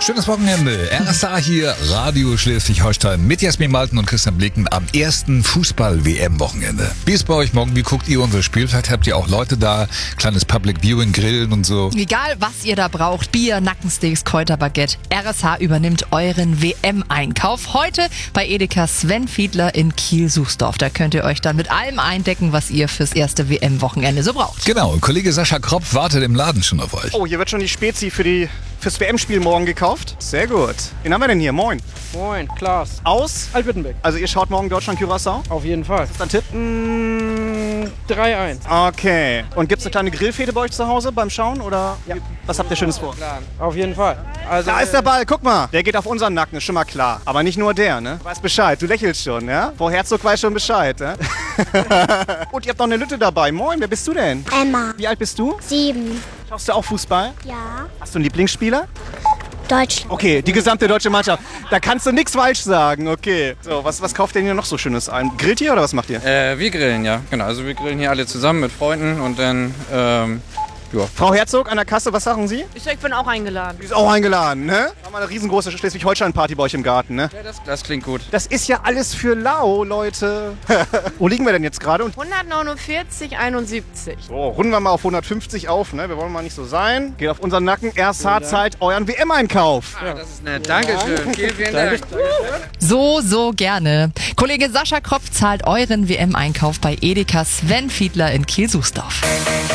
Schönes Wochenende. RSA hier, Radio Schleswig-Holstein mit Jasmin Malten und Christian Blicken am ersten Fußball-WM-Wochenende. Wie ist bei euch morgen? Wie guckt ihr unser Spiel? Vielleicht habt ihr auch Leute da, kleines Public Viewing, Grillen und so. Egal, was ihr da braucht, Bier, Nackensteaks, Kräuterbaguette, RSH übernimmt euren WM-Einkauf. Heute bei Edeka Sven Fiedler in Kiel-Suchsdorf. Da könnt ihr euch dann mit allem eindecken, was ihr fürs erste WM-Wochenende so braucht. Genau, Kollege Sascha Kropf wartet im Laden schon auf euch. Oh, hier wird schon die Spezi fürs WM-Spiel morgen gekauft. Sehr gut. Wen haben wir denn hier? Moin. Moin, Klaas. Aus? Alt-Wittenbeck. Also ihr schaut morgen Deutschland-Curaçao? Auf jeden Fall. Was ist dein Tipp? 3-1. Okay. Und gibt's eine kleine Grillfete bei euch zu Hause beim Schauen? Oder Ja. was habt ihr Schönes vor? Plan. Auf jeden Fall. Also, Da ist der Ball, guck mal. Der geht auf unseren Nacken, ist schon mal klar. Aber nicht nur der, ne? Du weißt Bescheid, du lächelst schon, ja? Frau Herzog weiß schon Bescheid, ja? Und ihr habt noch eine Lütte dabei. Moin, wer bist du denn? Emma, Wie alt bist du? 7. Schaust du auch Fußball? Ja. Hast du einen Lieblingsspieler? Deutschland. Okay, die gesamte deutsche Mannschaft. Da kannst du nichts falsch sagen, okay. So, was kauft ihr denn hier noch so Schönes ein? Grillt ihr oder was macht ihr? Wir grillen, ja. Genau, also wir grillen hier alle zusammen mit Freunden und dann, Frau Herzog an der Kasse, was sagen Sie? Ich bin auch eingeladen. Die ist auch eingeladen, ne? Haben wir eine riesengroße Schleswig-Holstein-Party bei euch im Garten, ne? ja, das klingt gut. Das ist ja alles für lau, Leute. Wo liegen wir denn jetzt gerade? 149,71. So, runden wir mal auf 150 auf, ne? Wir wollen mal nicht so sein. Geht auf unseren Nacken. RSH zahlt euren WM-Einkauf. Ah, das ist nett. Dankeschön. Vielen Dank. So gerne. Kollege Sascha Kropf zahlt euren WM-Einkauf bei Edeka Sven Fiedler in Kiel-Suchsdorf.